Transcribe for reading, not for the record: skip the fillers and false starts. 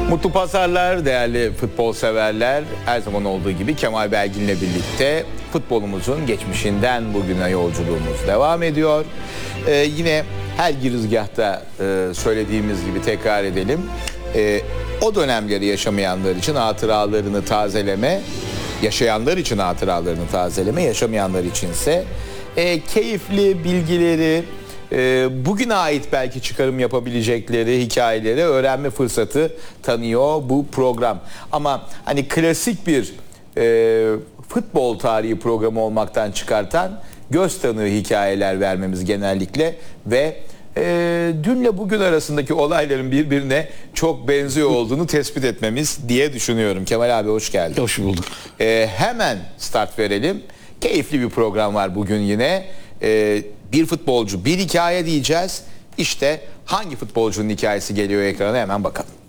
Mutlu pazarlar değerli futbol severler. Her zaman olduğu gibi Kemal Belgin'le birlikte futbolumuzun geçmişinden bugüne yolculuğumuz devam ediyor. Yine her girizgahta söylediğimiz gibi tekrar edelim. O dönemleri yaşamayanlar için hatıralarını tazeleme, yaşayanlar için hatıralarını tazeleme, yaşamayanlar içinse keyifli bilgileri, bugüne ait belki çıkarım yapabilecekleri hikayeleri öğrenme fırsatı tanıyor bu program. Ama hani klasik bir futbol tarihi programı olmaktan çıkartan göz tanığı hikayeler vermemiz genellikle ve dünle bugün arasındaki olayların birbirine çok benziyor olduğunu tespit etmemiz diye düşünüyorum. Kemal abi hoş geldin. Hoş bulduk. Hemen start verelim. Keyifli bir program var bugün yine. Bir futbolcu, bir hikaye diyeceğiz. İşte hangi futbolcunun hikayesi geliyor ekrana hemen bakalım.